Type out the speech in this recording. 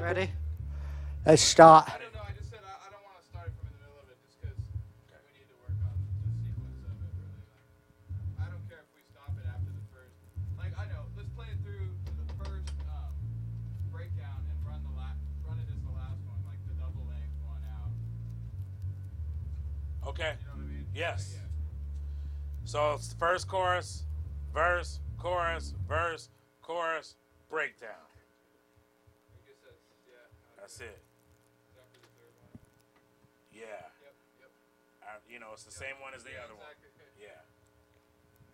Ready? Let's start. I don't know. I just said I don't want to start from in the middle of it just because we need to work on the sequence of it. Really, I don't care if we stop it after the first. Like I know, let's play it through the first breakdown and run it as the last one, like the double length one out. Okay. You know what I mean? Yes. Yeah. So it's the first chorus, verse, chorus, breakdown. I guess That's it. after the third one. Yeah. Yep. It's the same one as the other one. Exactly.